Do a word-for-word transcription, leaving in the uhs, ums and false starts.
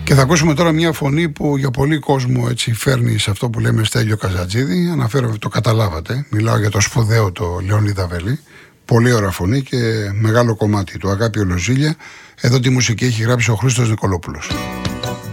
Και θα ακούσουμε τώρα μια φωνή που για πολύ κόσμο έτσι φέρνει σε αυτό που λέμε Στέλιο Καζατζίδη. Αναφέρω, το καταλάβατε. Μιλάω για το σπουδαίο το Λεωνίδα Βέλη. Πολύ ωραία φωνή και μεγάλο κομμάτι του. Αγάπη Ολοζήλια. Εδώ τη μουσική έχει γράψει ο Χρήστος Νικολόπουλος.